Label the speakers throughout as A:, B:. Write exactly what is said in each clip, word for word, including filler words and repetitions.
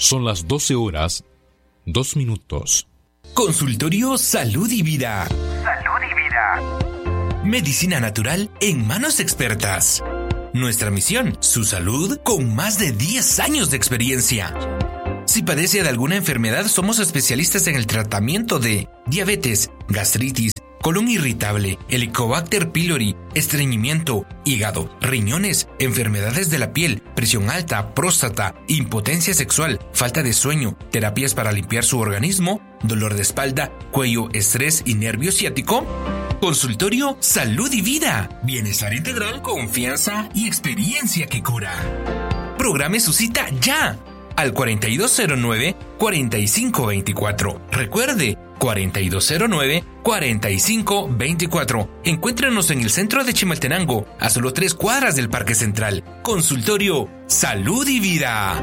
A: Son las doce horas, dos minutos.
B: Consultorio Salud y Vida. Salud y Vida. Medicina natural en manos expertas. Nuestra misión, su salud con más de diez años de experiencia. Si padece de alguna enfermedad, somos especialistas en el tratamiento de diabetes, gastritis, colon irritable, Helicobacter pylori, estreñimiento, hígado, riñones, enfermedades de la piel, presión alta, próstata, impotencia sexual, falta de sueño, terapias para limpiar su organismo, dolor de espalda, cuello, estrés y nervio ciático. Consultorio Salud y Vida. Bienestar integral, confianza y experiencia que cura. Programe su cita ya al cuarenta y dos cero nueve, cuarenta y cinco veinticuatro. Recuerde, cuarenta y dos cero nueve, cuarenta y cinco veinticuatro. Encuéntrenos en el centro de Chimaltenango, a solo tres cuadras del Parque Central. Consultorio Salud y Vida.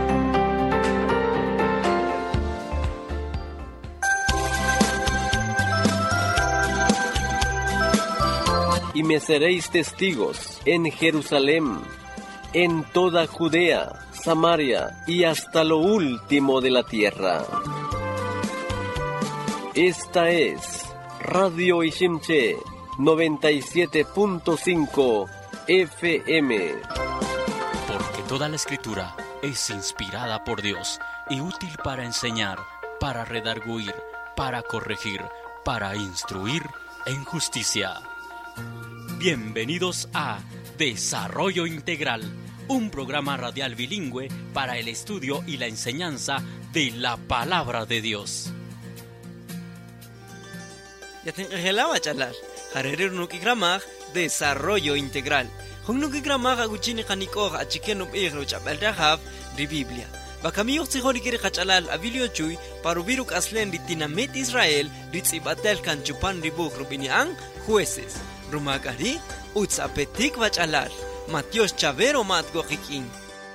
C: Y me seréis testigos en Jerusalén, en toda Judea, Samaria y hasta lo último de la tierra. Esta es Radio Ishimche noventa y siete punto cinco F M.
D: Porque toda la escritura es inspirada por Dios y útil para enseñar, para redarguir, para corregir, para instruir en justicia. Bienvenidos a Desarrollo Integral, un programa radial bilingüe para el estudio y la enseñanza de la Palabra de Dios.
E: Yatenqejelaba chalar, jarerer nukigramaj, Desarrollo Integral. Hong nukigramaj aguchini qanikoj achikeno igro chabalrajab de Biblia. Bakamiyok sihori kiri qachalal abilio chuy parubiruk aslen ditinamet Israel ritzibatel kan chupan ribuj rubiniang jueces. Rumagari utzapetik vachalar. Matios Chavero matgo hikin.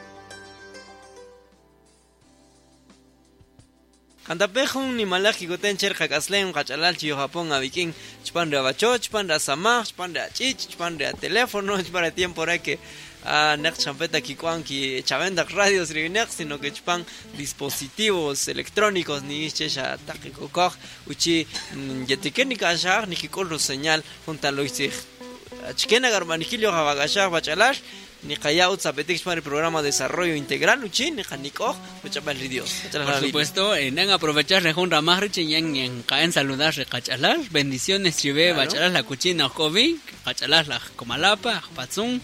E: Cantapejun ni malaki goten cherja kaslen qachalal chiyo Japón abikin chpan de abacho, chpan de asamaj, chpan de achich, chpan de teléfono, chpan de tiempo re que a nek champeta kikuan ki chavendak radios rivinek, sino que chpan dispositivos electrónicos ni chesha takikokoj uchi yetikenika shah ni kikol señal junto a lo isig achkena garmanikilio javagashah bachalar ni kaya utzapetik para el programa Desarrollo Integral uchi ni janikoj uchapal ridios.
F: Por supuesto, en aprovechar rejun ramarich en en caen saludar recachalar, bendiciones chive bachalar la cuchina kovi, cachalar la comalapa, patzun,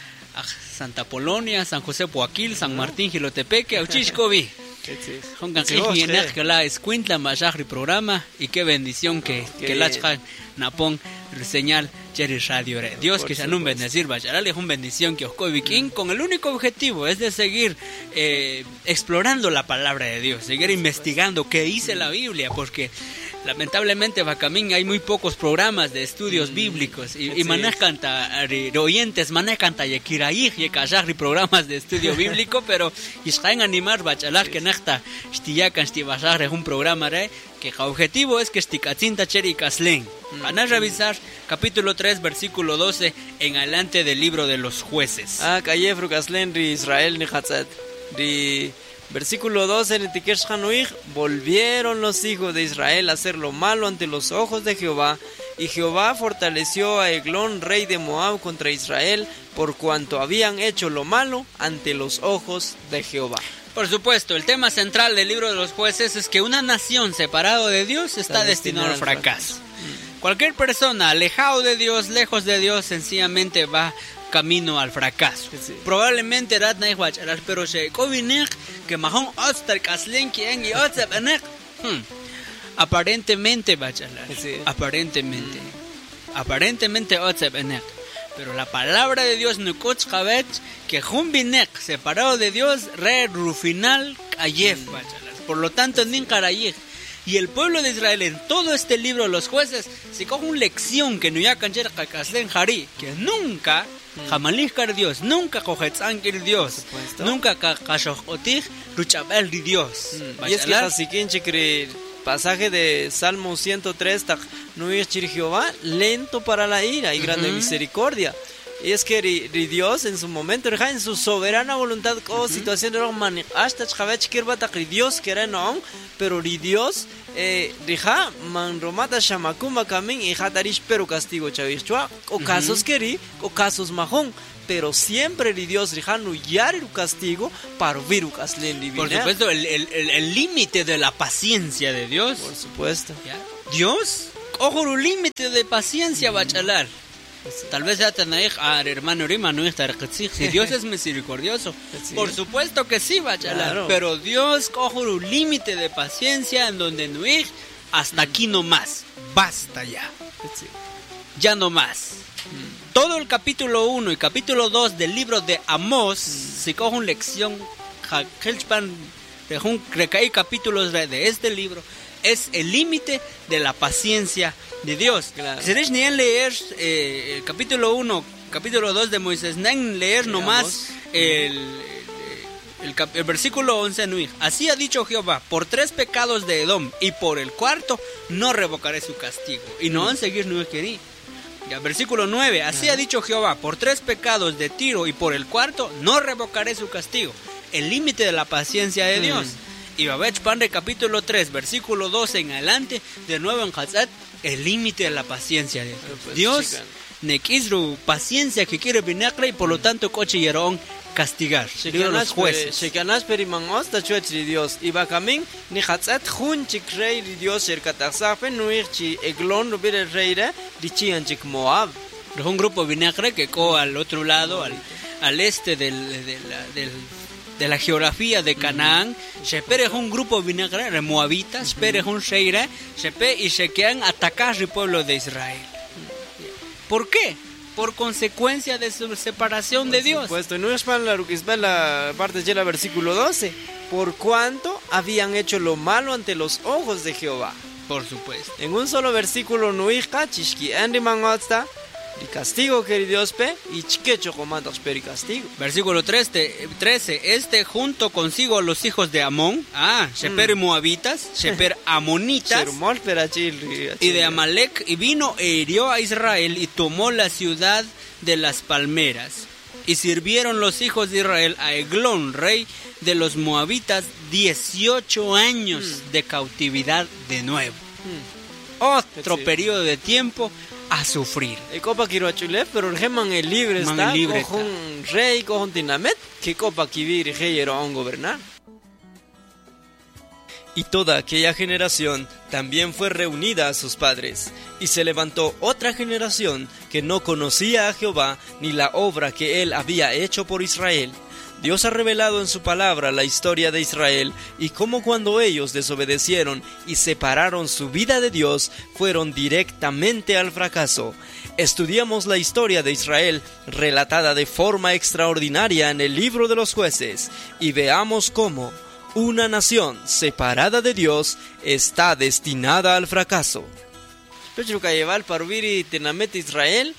F: Santa Polonia, San José Poaquil, San Martín Jilotepeque, Auchishkovi. Hongan que que la escuintla mashahri programa y qué bendición que que la napon señal Jerry Radio. Dios que shanun bendecir bacharale es una bendición que oscoy viking con el único objetivo es de seguir eh, explorando la palabra de Dios, seguir investigando qué dice la Biblia, porque lamentablemente Bacamín hay muy pocos programas de estudios mm, bíblicos y, y manejan oyentes manejan tayekiraij y kashahri programas de estudio bíblico, pero ishaen animar bachalar que nechta shtiyakan shtibashar es un programa re que el objetivo es que stikatzinta cheri kaslen. Van a revisar capítulo tres versículo doce en adelante del libro de los jueces.
E: Ah, kayefru kaslen ri Israel ni hatzat ri versículo doce en Tikesh Hanuig, volvieron los hijos de Israel a hacer lo malo ante los ojos de Jehová, y Jehová fortaleció a Eglón, rey de Moab, contra Israel, por cuanto habían hecho lo malo ante los ojos de Jehová.
F: Por supuesto, el tema central del libro de los jueces es que una nación separada de Dios está, está destinada al fracaso. fracaso. Cualquier persona alejado de Dios, lejos de Dios, sencillamente va camino al fracaso. Sí. Probablemente Ratna y Huacharar, pero se covinek que mahon ostar kaslen quien y otsabanek. Aparentemente Bachalar. Sí. Aparentemente. Mm. Aparentemente otsabanek. Pero la palabra de Dios nukoch kabech que humbinek separado de Dios re rufinal kayef Bachalar. Por lo tanto nin karayej. Y el pueblo de Israel en todo este libro, los jueces, se coge una lección que no ya cancher kakaslen hari, que nunca Jamalíjar Dios, nunca cojetzanquir Dios, nunca kashojotig luchabel di Dios.
E: Mm. Y es que así que pasaje de Salmo ciento tres, no es Jehová lento para la ira y grande uh-huh. misericordia. Y es que ri, ri Dios en su momento, en su soberana voluntad, como situación de los manes, hasta chavech kirbata ri Dios quiere no, pero ri Dios, eh, rija man romata shamakuma kamin y hatarish pero castigo chavichua, o casos que ri, o casos majón. Pero siempre ri Dios rija no yar el castigo para viru caslen divina.
F: Por supuesto, el el el, el límite de la paciencia de Dios.
E: Por supuesto.
F: ¿Ya? Dios, ojo, un límite de paciencia va a chalar. Tal vez ya tenéis a hermano Rima, no estar si Dios es misericordioso. Sí. Por supuesto que sí va a chalar. Claro. Pero Dios coge un límite de paciencia en donde no es hasta aquí no más. Basta ya. Sí. Ya no más. Mm. Todo el capítulo uno y capítulo dos del libro de Amós, mm. se coge una lección, hay capítulos de este libro, es el límite de la paciencia de Dios. Claro. Si queréis ni leer eh, el capítulo uno, capítulo dos de Moisés, ni leer nomás el, el, el, el versículo once. Así ha dicho Jehová, por tres pecados de Edom y por el cuarto no revocaré su castigo. Y no van a seguir no querí. Ya, versículo nueve, así ha dicho Jehová, por tres pecados de Tiro y por el cuarto no revocaré su castigo. El límite de la paciencia de Dios. Mm. Y Babech Pandre capítulo tres, versículo doce en adelante, de nuevo en Hazat, el límite de la paciencia de Dios. Pues, Dios, Nekizru, paciencia que quiere vinagre y por lo tanto coche y herón castigar. Dios los jueces.
E: Shekanash perimangos ta chuechri Dios. Y va camin ni Hazat hun chikrei Dios cercatazafe nuirchi eglon rubire reire dichian chik Moab.
F: Es un grupo vinagre que co al otro lado, al, al este del, del, del de la geografía de Canaán, Sheper es un grupo vinagre de moabitas, Sheper es un sheira, Sheper y Shekean atacar al pueblo de Israel. ¿Por qué? Por consecuencia de su separación de Dios.
E: Pues no es para la parte de la versículo doce. Por cuanto habían hecho lo malo ante los ojos de Jehová.
F: Por supuesto.
E: En un solo versículo no hija chishki anri mangotsta. Y castigo que Dios pe y chiquecho comandas per castigo.
F: Versículo trece. Este junto consigo a los hijos de Amón, ah, Sheper mm. moabitas, Sheper amonitas, y de Amalek, y vino e hirió a Israel y tomó la ciudad de las palmeras. Y sirvieron los hijos de Israel a Eglón, rey de los moabitas, dieciocho años mm. de cautividad de nuevo. Mm. Otro sí. periodo de tiempo a sufrir.
E: El copa quiero achule, pero el geman el libre está, cojo un rey, cojo un dinamet, que copa que vivir rey era un gobernar. Y toda aquella generación también fue reunida a sus padres, y se levantó otra generación que no conocía a Jehová ni la obra que él había hecho por Israel. Dios ha revelado en su palabra la historia de Israel y cómo cuando ellos desobedecieron y separaron su vida de Dios, fueron directamente al fracaso. Estudiamos la historia de Israel relatada de forma extraordinaria en el libro de los jueces y veamos cómo una nación separada de Dios está destinada al fracaso. Israel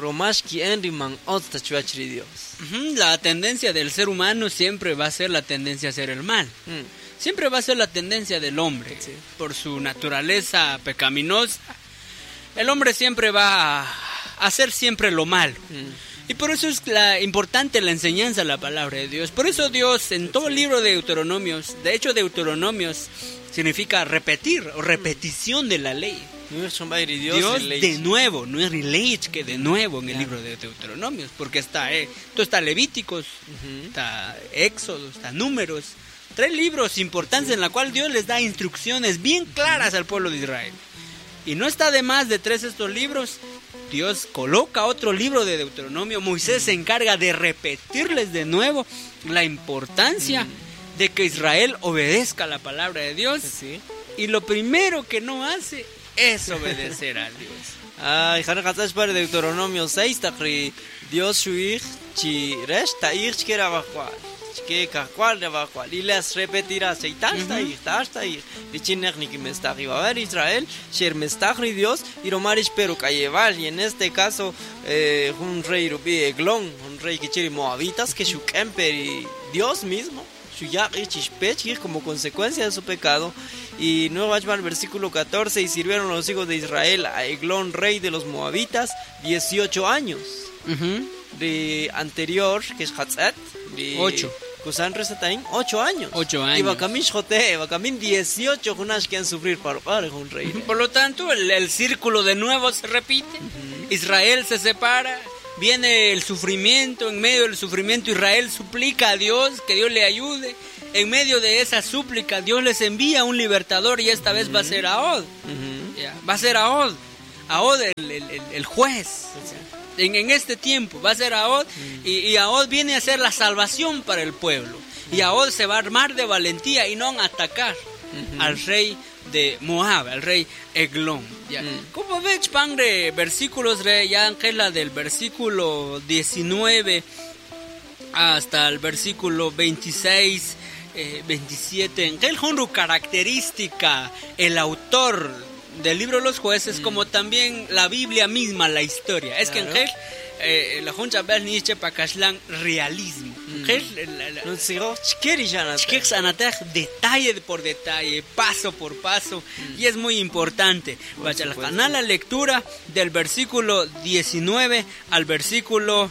F: La tendencia del ser humano siempre va a ser la tendencia a hacer el mal. Mm. Siempre va a ser la tendencia del hombre. Sí. Por su naturaleza pecaminosa, el hombre siempre va a hacer siempre lo malo. Mm. Y por eso es la, importante la enseñanza de la palabra de Dios. Por eso Dios en todo el libro de Deuteronomios, de hecho Deuteronomios significa repetir o repetición de la ley. Dios de nuevo, no es relate que de nuevo en el libro de Deuteronomios, porque está, eh, todo está Levíticos, uh-huh. está Éxodo, está Números, tres libros importantes en la cual Dios les da instrucciones bien claras al pueblo de Israel. Y no está de más de tres estos libros, Dios coloca otro libro de Deuteronomio, Moisés se encarga de repetirles de nuevo la importancia uh-huh. de que Israel obedezca la palabra de Dios, sí. Y lo primero que no hace es obedecer a Dios.
E: Ay, jana katsach para Deuteronomio seis takri Dios shuich chi resta ich kera bakwa. Que kakwal de bakwa. Y les repetirá seitan sta ich, sta ich. Dichinek ni que me está arriba. A ver Israel, sher me está Dios y romarish pero cayeval y en este caso eh, un rey rubi Eglón, un rey que chiri moabitas que su y Dios mismo. Como consecuencia de su pecado. Y nuevo al versículo catorce, y sirvieron los hijos de Israel a Eglón, rey de los moabitas, dieciocho años.
F: Uh-huh.
E: de anterior, que es Hatzat, de
F: Ocho.
E: Kusan Resatain, ocho años.
F: Ocho años.
E: Y Bakamin Jote, Bakamin dieciocho Junash que han sufrir para para un rey.
F: Por lo tanto, el, el círculo de nuevo se repite. Uh-huh. Israel se separa, viene el sufrimiento, en medio del sufrimiento Israel suplica a Dios que Dios le ayude. En medio de esa súplica Dios les envía un libertador y esta uh-huh. vez va a ser Ahod. Uh-huh. Ya, va a ser Ahod. Ahod el, el, el, el juez. Uh-huh. En, en este tiempo va a ser Ahod uh-huh. y, y Ahod viene a ser la salvación para el pueblo. Y Ahod se va a armar de valentía y no a atacar uh-huh. al rey de Moab, al rey Eglón. ¿Ya? Uh-huh. Como ves, pan de versículos, re, ya que es la del versículo diecinueve hasta el versículo veintiséis, eh, veintisiete, en que el honro característica, el autor del libro de los jueces, mm. como también la Biblia misma, la historia. Es claro. que en eh, la junta bel niche pakashlan realismo.
E: No sigo
F: detalle por detalle, paso por paso, mm. y es muy importante. Vaya al canal la lectura del versículo diecinueve al versículo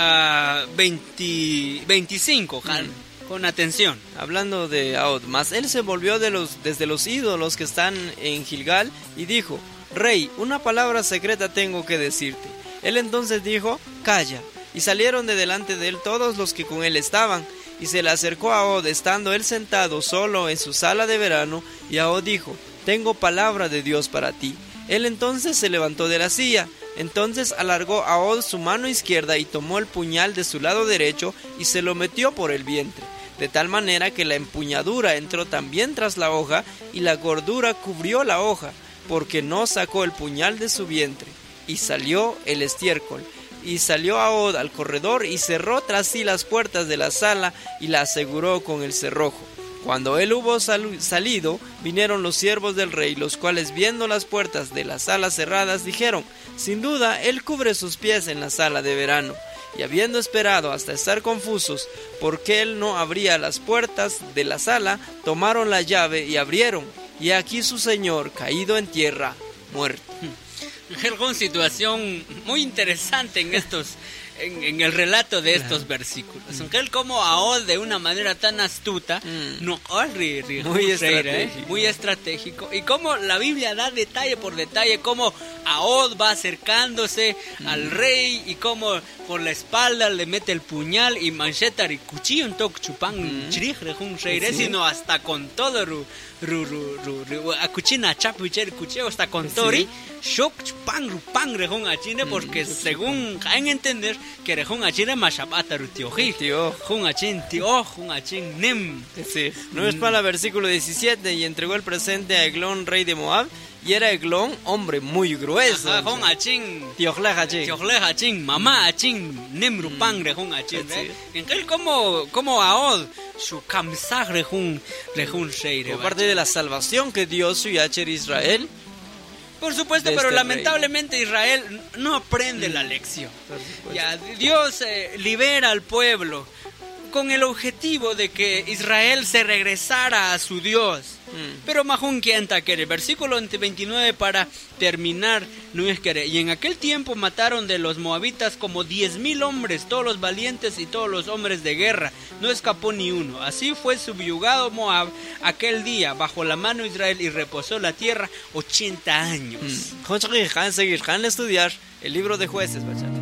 F: uh, veinte, veinticinco. Mm. Con atención.
E: Hablando de Ahod, mas él se volvió de los, desde los ídolos que están en Gilgal y dijo: Rey, una palabra secreta tengo que decirte. Él entonces dijo: Calla. Y salieron de delante de él todos los que con él estaban. Y se le acercó a Ahod, estando él sentado solo en su sala de verano. Y Ahod dijo: Tengo palabra de Dios para ti. Él entonces se levantó de la silla. Entonces alargó Ahod su mano izquierda y tomó el puñal de su lado derecho y se lo metió por el vientre. De tal manera que la empuñadura entró también tras la hoja y la gordura cubrió la hoja, porque no sacó el puñal de su vientre. Y salió el estiércol. Y salió Ahod al corredor y cerró tras sí las puertas de la sala y la aseguró con el cerrojo. Cuando él hubo sal- salido, vinieron los siervos del rey, los cuales viendo las puertas de la sala cerradas dijeron: Sin duda, él cubre sus pies en la sala de verano. Y habiendo esperado hasta estar confusos, porque él no abría las puertas de la sala, tomaron la llave y abrieron. Y aquí su señor, caído en tierra, muerto.
F: Es una situación muy interesante en estos... En, en el relato de estos claro. versículos. Mm. Aunque él como Ahod de una manera tan astuta, mm. no, oh, ri, ri,
E: muy,
F: estratégico. ¿eh? muy estratégico. Y como la Biblia da detalle por detalle, como Ahod va acercándose mm. al rey y como por la espalda le mete el puñal y mancheta y cuchillo en toc chupan chirij rejun rey, sino hasta con todo ru ru ru ru, ru a cuchina chapucher cuchillo hasta con tori shok chupan rupan rejun achine, porque según hay que entender que rejun achine mashapata rutioji
E: tío
F: jun achin tío jun achin nem.
E: Sí, no es para el versículo diecisiete. Y entregó el presente a Eglón, rey de Moab. Y era Eglón, hombre muy grueso.
F: Ajá, jun achin
E: tiojlej achin
F: tiojlej achin mamá achin nem rupan rejun achin. En él como como Ahod su kamsag rejun rejun rey.
E: Por parte de la salvación que Dios su yacher Israel.
F: Por supuesto, pero este lamentablemente rey. Israel no aprende mm. la lección. Ya, Dios eh, libera al pueblo con el objetivo de que Israel se regresara a su Dios. Mm. Pero Mahun Kienta quiere, versículo veintinueve para terminar, no es que y en aquel tiempo mataron de los moabitas como diez mil hombres, todos los valientes y todos los hombres de guerra, no escapó ni uno. Así fue subyugado Moab aquel día bajo la mano de Israel y reposó la tierra ochenta años.
E: Mm. Seguir, estudiar el libro de Jueces, ¿verdad?